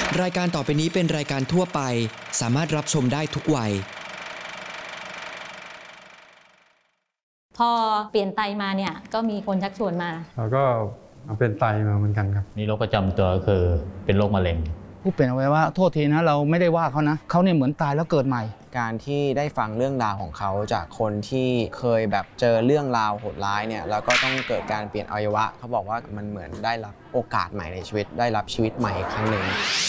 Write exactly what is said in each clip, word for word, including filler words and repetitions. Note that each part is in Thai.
รายการต่อไปนี้เป็นรายการทั่วไปสามารถรับชมได้ทุกวัยพอเปลี่ยนไตมาเนี่ยก็มีคนชักชวนมาแล้วก็เป็นไตมาเหมือนกันครับมีโรคประจำตัวคือเป็นโรคมะเร็งผู้เปลี่ยนเอาไว้ว่าโทษทีนะเราไม่ได้ว่าเขานะเขาเนี่ยเหมือนตายแล้วเกิดใหม่การที่ได้ฟังเรื่องราวของเขาจากคนที่เคยแบบเจอเรื่องราวโหดร้ายเนี่ยแล้วก็ต้องเกิดการเปลี่ยนอวัยวะเขาบอกว่ามันเหมือนได้รับโอกาสใหม่ในชีวิตได้รับชีวิตใหม่อีกครั้งหนึ่ง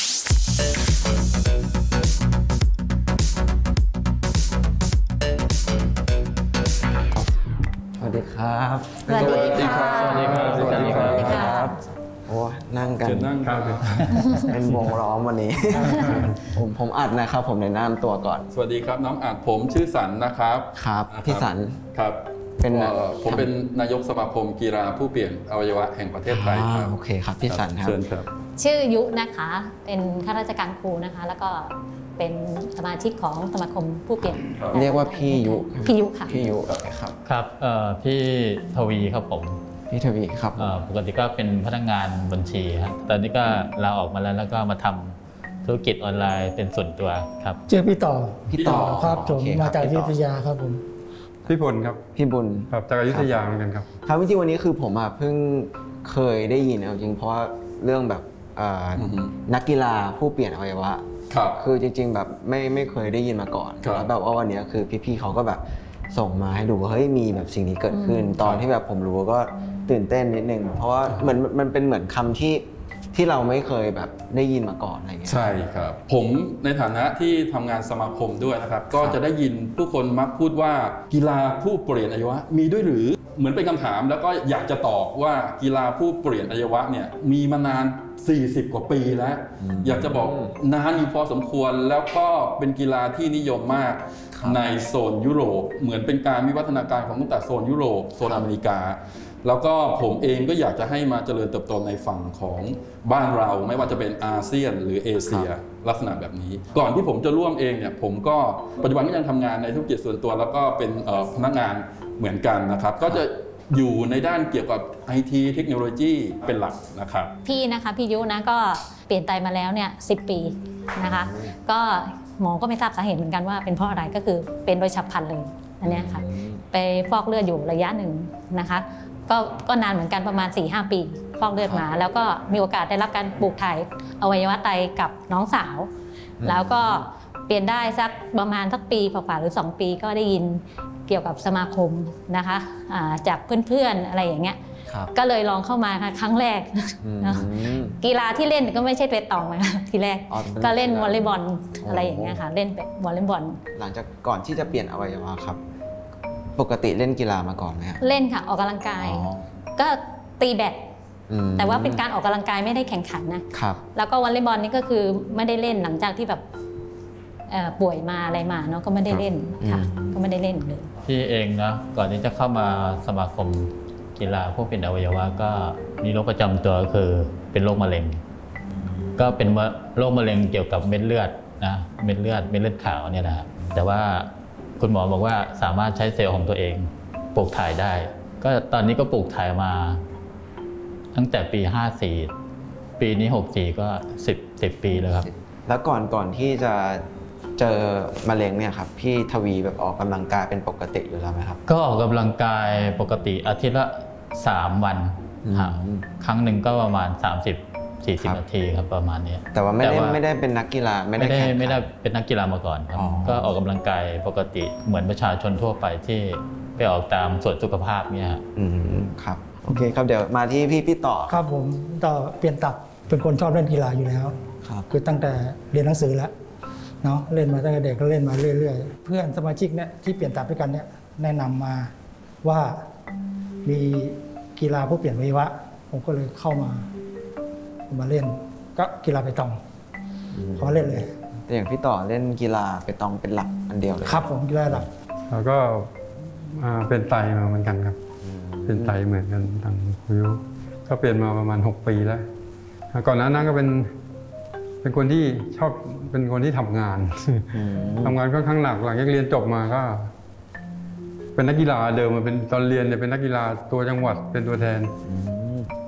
สวัสดีครับสวัสดีครับสวัสดีครับสวัสดีครับโอ้นั่งกันนั่งครับเป็นวงล้อมวันนี้ผมผมอัดนะครับผมในนามตัวก่อนสวัสดีครับน้องอัดผมชื่อสันนะครับครับพี่สันครับเป็นผมเป็นนายกสมาคมกีฬาผู้เปลี่ยนอวัยวะแห่งประเทศไทยครับโอเคครับพี่สันครับเชิญครับชื่อยุนะคะเป็นข้าราชการครูนะคะแล้วก็เป็นสมาชิกของสมาคมผู้เปลี่ยนเรียกว่าพี่ยุพี่ยุค่ะพี่ยุครับครับพี่ทวีครับผมพี่ทวีครับปกติก็เป็นพนักงานบัญชีครับตอนนี้ก็ลาออกมาแล้วแล้วก็มาทำธุรกิจออนไลน์เป็นส่วนตัวครับชื่อพี่ต่อพี่ต่อครับผมมาจากอยุธยาครับผมพี่บุญครับพี่บุญครับจากอยุธยาเหมือนกันครับครับจริงๆวันนี้คือผมอ่ะเพิ่งเคยได้ยินเอาจริงเพราะว่าเรื่องแบบนักกีฬาผู้เปลี่ยนอวัยวะคือจริงๆแบบไม่ไม่เคยได้ยินมาก่อนแล้วแบบว่าวันนี้คือพี่ๆเขาก็แบบส่งมาให้ดูว่าเฮ้ยมีแบบสิ่งนี้เกิดขึ้นตอนที่แบบผมรู้ก็ตื่นเต้นนิดนึงเพราะว่าเหมือนมันเป็นเหมือนคำที่ที่เราไม่เคยแบบได้ยินมาก่อนอะไรเงี้ยใช่ครับผมในฐานะที่ทำงานสมาคมด้วยนะครับก็จะได้ยินผู้คนมักพูดว่ากีฬาผู้เปลี่ยนอวัยวะมีด้วยหรือเหมือนเป็นคำถามแล้วก็อยากจะตอบว่ากีฬาผู้เปลี่ยนอวัยวะเนี่ยมีมานานสี่สิบกว่าปีแล้วอยากจะบอกนานอยู่พอสมควรแล้วก็เป็นกีฬาที่นิยมมากในโซนยุโรปเหมือนเป็นการวิวัฒนาการของตั้งแต่โซนยุโรปโซนอเมริกาแล้วก็ผมเองก็อยากจะให้มาเจริญเติบโตในฝั่งของบ้านเราไม่ว่าจะเป็นอาเซียนหรือเอเชียลักษณะแบบนี้ก่อนที่ผมจะร่วมเองเนี่ยผมก็ปัจจุบันก็ยังทำงานในธุรกิจส่วนตัวแล้วก็เป็นพนักงานเหมือนกันนะครับก็จะอยู่ในด้านเกี่ยวกับ ไอ ที เทคโนโลยีเป็นหลักนะครับพี่นะคะพี่ยุนะก็เปลี่ยนไตมาแล้วเนี่ยสิบปีนะคะก็หมอก็ไม่ทราบสาเหตุเหมือนกันว่าเป็นเพราะอะไรก็คือเป็นโดยฉับพลันเลยอันนี้ค่ะไปฟอกเลือดอยู่ระยะหนึ่งนะคะก็ก็นานเหมือนกันประมาณ สี่ห้า ปีฟอกเลือดมาแล้วก็มีโอกาสได้รับการปลูกถ่ายอวัยวะไตกับน้องสาวแล้วก็เปลี่ยนได้สักประมาณสักปีกว่าหรือสองปีก็ได้ยินเกี่ยวกับสมาคมนะคะจากเพื่อนๆอะไรอย่างเงี้ยก็เลยลองเข้ามาครั้งแรกกีฬาที่เล่นก็ไม่ใช่เปตองนะทีแรกก็เล่นวอลเลย์บอลอะไรอย่างเงี้ยค่ะเล่นเป็นวอลเลย์บอลหลังจากก่อนที่จะเปลี่ยนอวัยวะครับปกติเล่นกีฬามาก่อนไหมครับเล่นค่ะออกกำลังกายก็ตีแบดแต่ว่าเป็นการออกกำลังกายไม่ได้แข่งขันนะครับแล้วก็วอลเลย์บอลนี่ก็คือไม่ได้เล่นหลังจากที่แบบป่วยมาอะไรมาเนาะก็ไม่ได้เล่นค่ะก็ไม่ได้เล่นเลยพี่เองนะก่อนที่จะเข้ามาสมาคมกีฬาผู้เปลี่ยนอวัยวะก็มีโรคประจำตัวคือเป็นโรคมะเร็งก็เป็นโรคมะเร็งเกี่ยวกับเม็ดเลือดนะเม็ดเลือดเม็ดเลือดขาวเนี่ยนะแต่ว่าคุณหมอบอกว่าสามารถใช้เซลล์ของตัวเองปลูกถ่ายได้ก็ตอนนี้ก็ปลูกถ่ายมาตั้งแต่ปีห้าสี่ปีนี้หกสี่ก็สิบ สิบปีแล้วครับแล้วก่อนก่อนที่จะเจอมะเร็งเนี่ยครับพี่ทวีแบบออกกำลังกายเป็นปกติอยู่แล้วไหมครับก็ออกกำลังกายปกติอาทิตย์ละสามวันครั้งหนึ่งก็ประมาณสามสิบ สี่สิบนาทีครับประมาณนี้แต่ว่าไม่ได้ไม่ได้เป็นนักกีฬาไม่ได้ไม่ได้เป็นนักกีฬามาก่อนครับก็ออกกำลังกายปกติเหมือนประชาชนทั่วไปที่ไปออกตามสวนสุขภาพเนี่ยอืมครับโอเคครับเดี๋ยวมาที่พี่พี่ต่อครับผมต่อเปลี่ยนตับเป็นคนชอบเล่นกีฬาอยู่แล้วครับคือตั้งแต่เรียนหนังสือแล้วเนาะเล่นมาตั้งแต่เด็กก็เล่นมาเรื่อยๆเพื่อนสมาชิกเนี่ยที่เปลี่ยนตับด้วยกันเนี่ยแนะนำมาว่ามีกีฬาผู้เปลี่ยนอวัยวะผมก็เลยเข้ามามาเล่นก็กีฬาเปตองขอเล่นเลยแต่อย่างพี่ต่อเล่นกีฬาเปตองเป็นหลักอันเดียวเลยครับผมกีฬาหลักแล้วก็เป็นไตมาเหมือนกันครับเป็นไตเหมือนกันทางคุยุก็เปลี่ยนมาประมาณหกปีแล้วก่อนหน้านั้นก็เป็นเป็นคนที่ชอบเป็นคนที่ทำงานทำงานค่อนข้างหนักหลังจากเรียนจบมาก็เป็นนักกีฬาเดิมมาเป็นตอนเรียนเนี่ยเป็นนักกีฬาตัวจังหวัดเป็นตัวแทน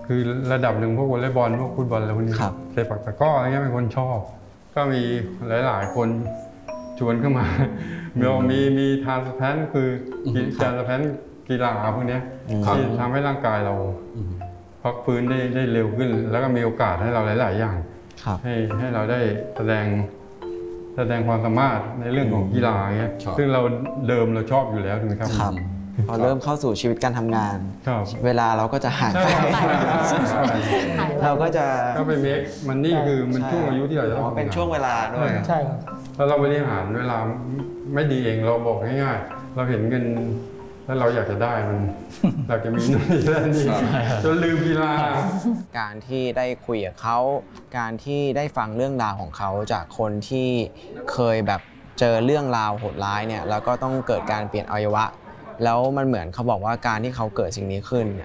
คือระดับหนึ่งพวกวอลเลย์บอลพวกฟุตบอลอะไรพวกนี้เตะปักตะกร้ออะไรเงี้ยเป็นคนชอบ ก็มีหลายๆคนชวนเข้ามามีมีมีทานสแพนคือทานสแพนกีฬาพวกนี้ที่ทำให้ร่างกายเราพักฟื้นได้ได้เร็วขึ้น แล้วก็มีโอกาสให้เราหลายๆอย่างให้ให้เราได้แสดงแสดงความสามารถในเรื่องของกีฬาเงี้ยซึ่งเราเดิมเราชอบอยู่แล้วถูกไหมครับพอเริ่มเข้าสู่ชีวิตการทำงานเวลาเราก็จะหายไปเราก็จะก็ไปเมคมันนี่คือมันช่วงอายุที่เราจะต้องเป็นช่วงเวลาด้วยใช่ครับแล้วเราบริหารเวลาไม่ดีเองเราบอกง่ายๆเราเห็นเงินแล้วเราอยากจะได้มันอยากจะมีนู่นนี่นั่นนี่จนลืมกีฬาการที่ได้คุยกับเขาการที่ได้ฟังเรื่องราวของเขาจากคนที่เคยแบบเจอเรื่องราวโหดร้ายเนี่ยแล้วก็ต้องเกิดการเปลี่ยนอวัยวะแล้วมันเหมือนเขาบอกว่าการที่เขาเกิดสิ่งนี้ขึ้น